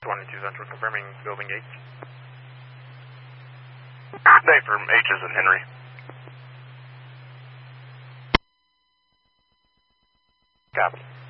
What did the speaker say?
22 Central, confirming building H. Day from H is in Henry. Copy.